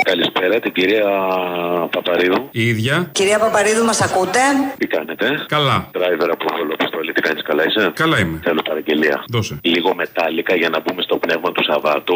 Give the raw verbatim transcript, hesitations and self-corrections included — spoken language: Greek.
Καλησπέρα, την κυρία Παπαρίδου. Η ίδια. Κυρία Παπαρίδου, μας ακούτε? Τι κάνετε? Καλά. Driver από Βολόπιστολή, τι κάνεις, καλά είσαι? Καλά είμαι. Θέλω παραγγελία. Δώσε. Λίγο μετάλλικα για να μπούμε στο πνεύμα του Σαββάτου.